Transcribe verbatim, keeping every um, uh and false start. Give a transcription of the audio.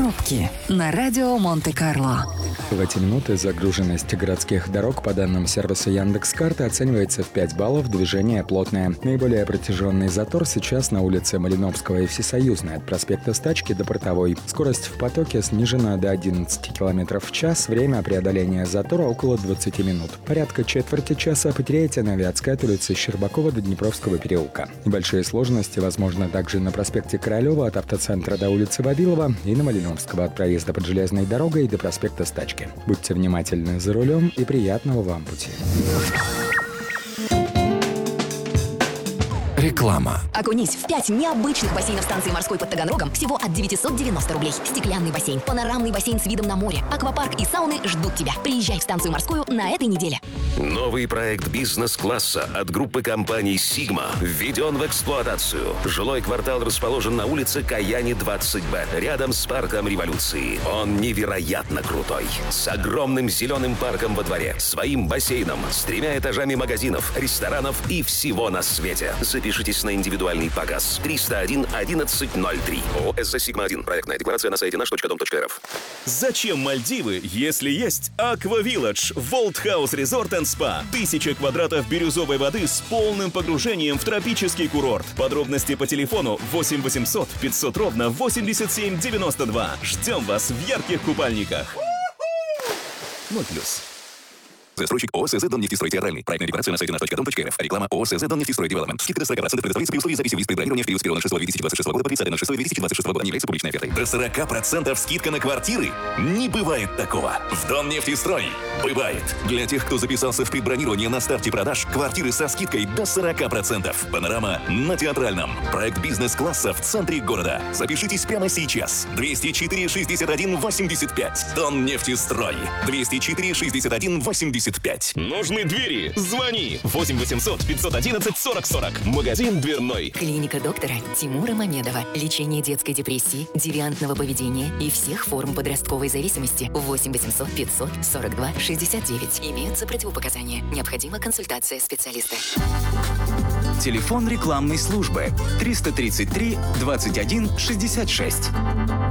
Пробки на радио Монте-Карло. В эти минуты загруженность городских дорог по данным сервиса Яндекс.Карты оценивается в пять баллов, движение плотное. Наиболее протяженный затор сейчас на улице Малиновского и Всесоюзной от проспекта Стачки до Портовой. Скорость в потоке снижена до одиннадцати километров в час, время преодоления затора около двадцати минут. Порядка четверти часа потеряете на Вятской от улицы Щербакова до Днепровского переулка. Небольшие сложности возможны также на проспекте Королева от автоцентра до улицы Вавилова и на Малиновского от проезда под железной дорогой до проспекта Стачки. Будьте внимательны за рулем и приятного вам пути. Реклама. Окунись в пять необычных бассейнов станции морской под Таганрогом всего от девятисот девяноста рублей. Стеклянный бассейн, панорамный бассейн с видом на море, аквапарк и сауны ждут тебя. Приезжай в станцию морскую на этой неделе. Новый проект бизнес-класса от группы компаний «Сигма» введен в эксплуатацию. Жилой квартал расположен на улице Каяни, двадцать Б, рядом с парком Революции. Он невероятно крутой. С огромным зеленым парком во дворе, своим бассейном, с тремя этажами магазинов, ресторанов и всего на свете. Запишитесь на индивидуальный показ. триста один одиннадцать ноль три. ООО «СЗ Сигма один». Проектная декларация на сайте наш точка дом точка эр эф. Зачем Мальдивы, если есть Аква Вилледж, Волт Хаус Резорт энд Спа? Тысяча квадратов бирюзовой воды с полным погружением в тропический курорт. Подробности по телефону восемь восемьсот пятьсот ровно восемьдесят семь девяносто два. Ждем вас в ярких купальниках. ноль плюс. Застройщик ООО «СЗ Доннефтестрой Театральный». Проектная декларация на сайте наш точка дом точка эр эф. Реклама ООО «СЗ Доннефтестрой Девелопмент». Скидка до сорока процентов предоставляется при условии записи в лист бронирования в период с первого ноль шестого две тысячи двадцать шестого года по тридцатое ноль шестое две тысячи двадцать шестого года. Не является публичной офертой. До сорока процентов скидка на квартиры? Не бывает такого. В Доннефтестрой бывает. Для тех, кто записался в предбронирование на старте продаж, квартиры со скидкой до сорока процентов. Панорама на Театральном. Проект бизнес-класса в центре города. Запишитесь прямо сейчас. двести четыре шестьдесят один восемьдесят пять. Доннефтестрой. двести четыре шестьдесят один восемьдесят пять. Нужны двери? Звони! восемь восемьсот пятьсот одиннадцать сорок сорок. Магазин дверной. Клиника доктора Тимура Мамедова. Лечение детской депрессии, девиантного поведения и всех форм подростковой зависимости. восемь восемьсот пятьсот сорок два шестьдесят девять. Имеются противопоказания. Необходима консультация специалиста. Телефон рекламной службы триста тридцать три двадцать один шестьдесят шесть.